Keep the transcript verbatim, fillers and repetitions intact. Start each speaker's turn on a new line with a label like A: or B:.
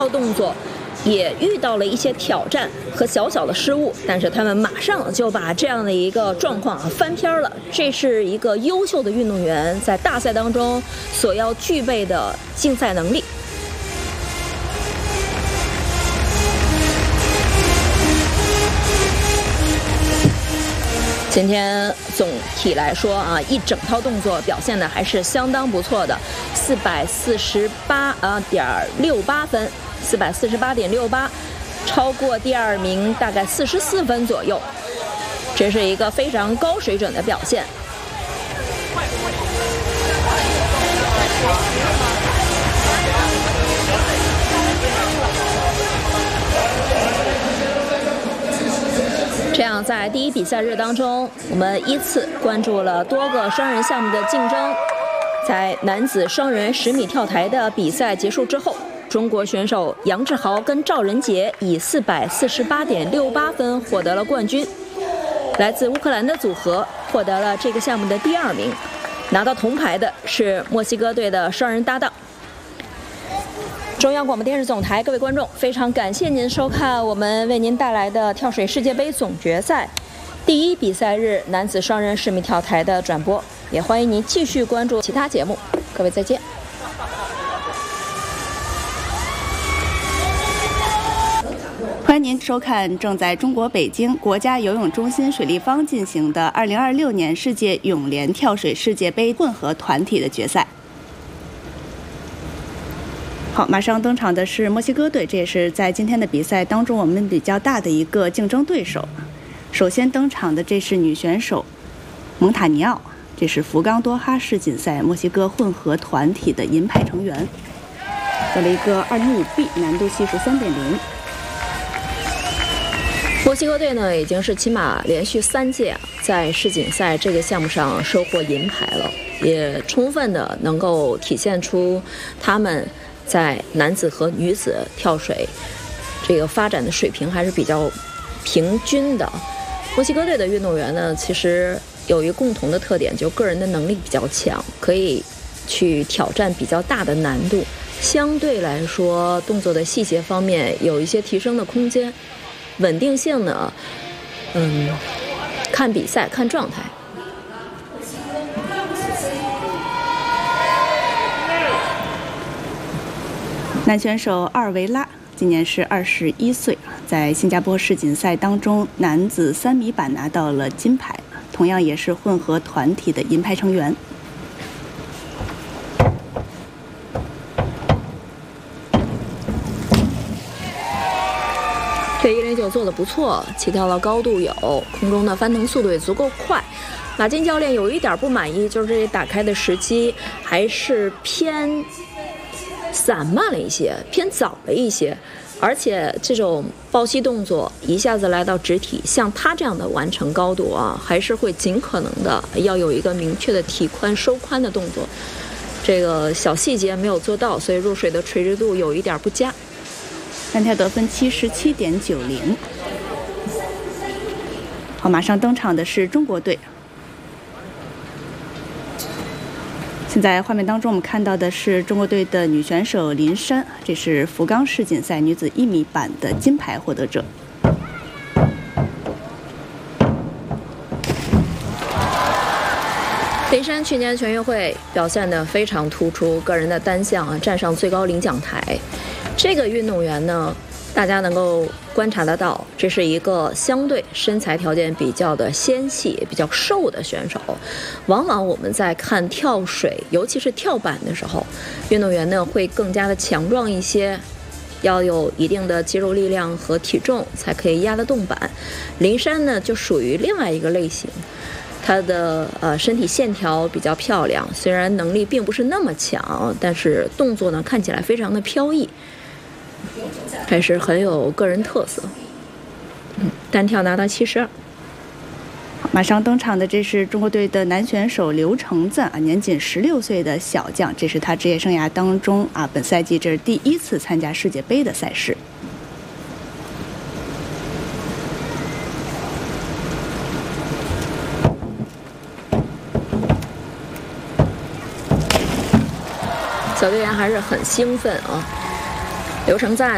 A: 动作也遇到了一些挑战和小小的失误，但是他们马上就把这样的一个状况啊翻篇了。这是一个优秀的运动员在大赛当中所要具备的竞赛能力。今天总体来说啊，一整套动作表现的还是相当不错的，四百四十八啊点六八分，四百四十八点六八，超过第二名大概四十四分左右，这是一个非常高水准的表现。这样，在第一比赛日当中，我们依次关注了多个双人项目的竞争。在男子双人十米跳台的比赛结束之后，中国选手杨志豪跟赵仁杰以四百四十八点六八分获得了冠军。来自乌克兰的组合获得了这个项目的第二名，拿到铜牌的是墨西哥队的双人搭档。中央广播电视总台，各位观众，非常感谢您收看我们为您带来的跳水世界杯总决赛第一比赛日男子双人十米跳台的转播，也欢迎您继续关注其他节目。各位再见。
B: 欢迎您收看正在中国北京国家游泳中心水立方进行的二零二六年世界泳联跳水世界杯混合团体的决赛。好，马上登场的是墨西哥队，这也是在今天的比赛当中我们比较大的一个竞争对手。首先登场的这是女选手蒙塔尼奥，这是福冈多哈世锦赛墨西哥混合团体的银牌成员，得了一个二点五 B， 难度系数三点零。
A: 墨西哥队呢，已经是起码连续三届在世锦赛这个项目上收获银牌了，也充分的能够体现出他们在男子和女子跳水这个发展的水平还是比较平均的。墨西哥队的运动员呢，其实有一个共同的特点，就个人的能力比较强，可以去挑战比较大的难度，相对来说动作的细节方面有一些提升的空间。稳定性呢，嗯，看比赛看状态。
B: 男选手阿尔维拉今年是二十一岁，在新加坡世锦赛当中男子三米板拿到了金牌，同样也是混合团体的银牌成员。
A: 这一零九做得不错，起跳的高度有，空中的翻腾速度也足够快。马金教练有一点不满意，就是这打开的时机还是偏散漫了一些，偏早了一些，而且这种抱膝动作一下子来到直体，像他这样的完成高度啊，还是会尽可能的要有一个明确的体宽收宽的动作，这个小细节没有做到，所以入水的垂直度有一点不佳。
B: 单跳得分七十七点九零。好，马上登场的是中国队。现在画面当中我们看到的是中国队的女选手林珊，这是福冈世锦赛女子一米板的金牌获得者。
A: 林珊去年全运会表现得非常突出，个人的单项啊站上最高领奖台。这个运动员呢，大家能够观察得到，这是一个相对身材条件比较的纤细、比较瘦的选手。往往我们在看跳水，尤其是跳板的时候，运动员呢会更加的强壮一些，要有一定的肌肉力量和体重才可以压得动板。林珊呢就属于另外一个类型，她的呃身体线条比较漂亮，虽然能力并不是那么强，但是动作呢看起来非常的飘逸。还是很有个人特色。嗯，单跳拿到七十二。
B: 马上登场的这是中国队的男选手刘成赞啊，年仅十六岁的小将，这是他职业生涯当中啊本赛季这是第一次参加世界杯的赛事。
A: 小队员还是很兴奋啊。刘成赞